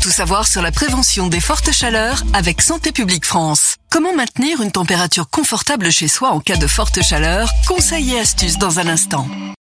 Tout savoir sur la prévention des fortes chaleurs avec Santé publique France. Comment maintenir une température confortable chez soi en cas de forte chaleur? Conseils et astuces dans un instant.